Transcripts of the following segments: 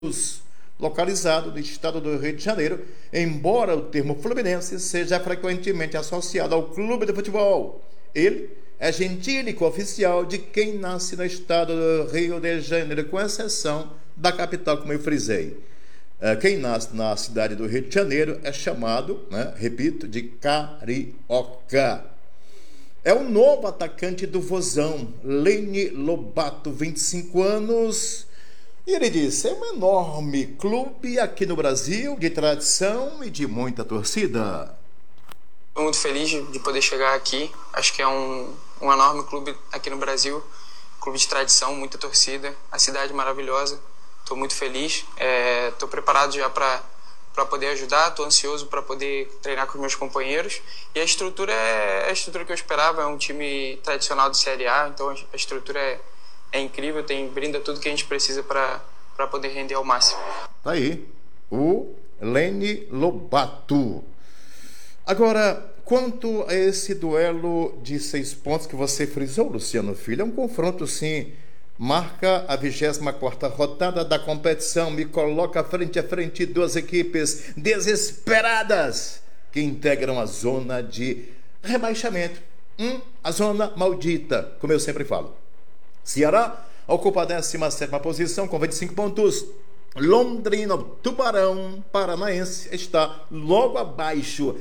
localizado no estado do Rio de Janeiro, embora o termo Fluminense seja frequentemente associado ao clube de futebol. Ele é gentílico oficial de quem nasce no estado do Rio de Janeiro, com exceção da capital, como eu frisei. Quem nasce na cidade do Rio de Janeiro é chamado, repito, de carioca. É o novo atacante do Vozão, Lene Lobato, 25 anos. E ele disse, é um enorme clube aqui no Brasil, de tradição e de muita torcida. Estou muito feliz de poder chegar aqui. Acho que é um enorme clube aqui no Brasil. Clube de tradição, muita torcida. A cidade maravilhosa. Estou muito feliz. Estou preparado já para poder ajudar. Estou ansioso para poder treinar com os meus companheiros. E a estrutura é a estrutura que eu esperava. É um time tradicional de Série A. Então a estrutura é incrível. Brinda tudo que a gente precisa para poder render ao máximo. Tá aí o Lene Lobato. Agora, quanto a esse duelo de 6 pontos que você frisou, Luciano Filho, é um confronto, sim, marca a 24ª rodada da competição, me coloca frente a frente duas equipes desesperadas que integram a zona de rebaixamento, a zona maldita, como eu sempre falo. Ceará ocupa a 17ª posição com 25 pontos. Londrina, Tubarão Paranaense está logo abaixo,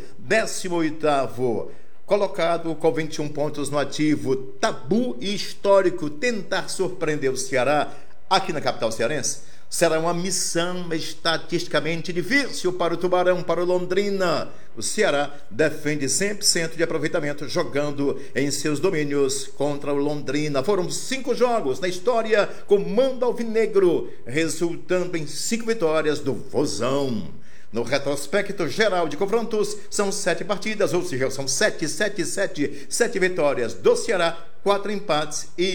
18º colocado com 21 pontos no ativo. Tabu histórico tentar surpreender o Ceará aqui na capital cearense será uma missão estatisticamente difícil para o Tubarão, para o Londrina. O Ceará defende 100% de aproveitamento jogando em seus domínios contra o Londrina. Foram 5 jogos na história com mando alvinegro, resultando em 5 vitórias do Vozão. No retrospecto geral de confrontos, são 7 partidas, ou seja, são 7 vitórias do Ceará, 4 empates e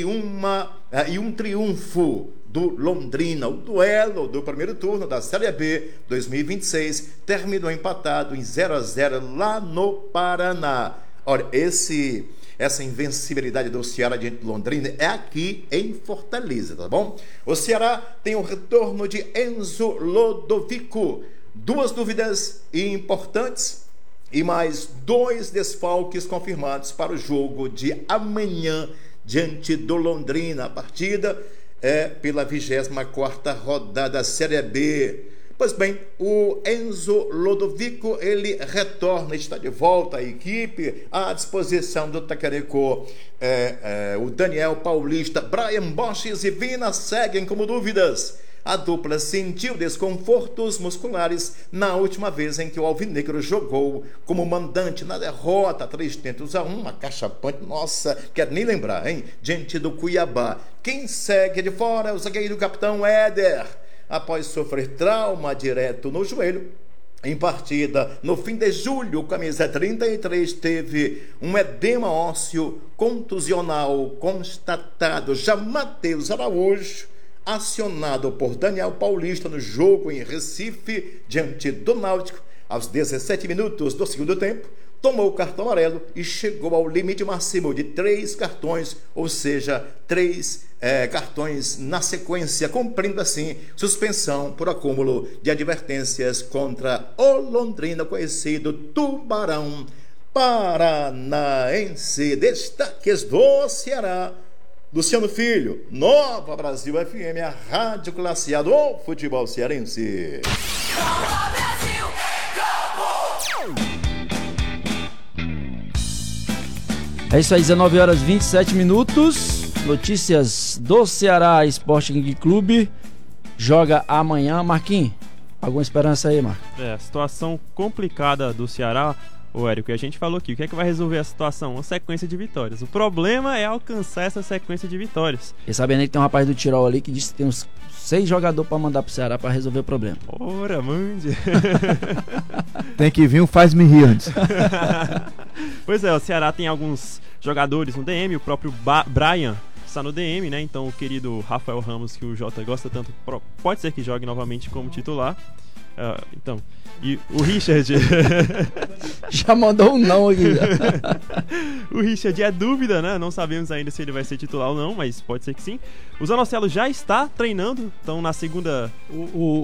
um triunfo do Londrina. O duelo do primeiro turno da Série B 2026 terminou empatado em 0-0 lá no Paraná. Olha, essa invencibilidade do Ceará diante do Londrina é aqui em Fortaleza, tá bom? O Ceará tem o retorno de Enzo Lodovico. 2 dúvidas importantes e mais 2 desfalques confirmados para o jogo de amanhã diante do Londrina. A partida é pela 24ª rodada da Série B. Pois bem, o Enzo Lodovico, ele retorna, está de volta à equipe, à disposição do técnico o Daniel Paulista. Brian Boches e Vina seguem como dúvidas. A dupla sentiu desconfortos musculares na última vez em que o alvinegro jogou como mandante na derrota 3-1, uma cachapante, nossa, quero nem lembrar, hein? Diante do Cuiabá. Quem segue de fora é o zagueiro capitão Éder, após sofrer trauma direto no joelho. Em partida, no fim de julho, o camisa 33 teve um edema ósseo contusional constatado. Já Matheus Araújo, acionado por Daniel Paulista no jogo em Recife, diante do Náutico, aos 17 minutos do segundo tempo, tomou o cartão amarelo e chegou ao limite máximo de 3 cartões, ou seja, 3 cartões na sequência, cumprindo assim suspensão por acúmulo de advertências contra o Londrina, conhecido Tubarão Paranaense. Destaques do Ceará. Luciano Filho, Nova Brasil FM, a rádio classe A do futebol cearense. É isso aí, 19 horas 27 minutos. Notícias do Ceará Sporting Clube. Joga amanhã. Marquinhos, alguma esperança aí, Marquinhos? A situação complicada do Ceará, ô Érico, e a gente falou aqui, o que é que vai resolver a situação? Uma sequência de vitórias. O problema é alcançar essa sequência de vitórias. E sabendo aí que tem um rapaz do Tirol ali que disse que tem uns 6 jogadores pra mandar pro Ceará pra resolver o problema. Ora, mande. Tem que vir um faz-me rir antes. Pois é, o Ceará tem alguns jogadores no DM, o próprio Brian está no DM, né? Então o querido Rafael Ramos, que o Jota gosta tanto, pode ser que jogue novamente como titular. Então, e o Richard... Já mandou um não aqui. O Richard é dúvida, né? Não sabemos ainda se ele vai ser titular ou não, mas pode ser que sim. O Zanocelo já está treinando, então na segunda...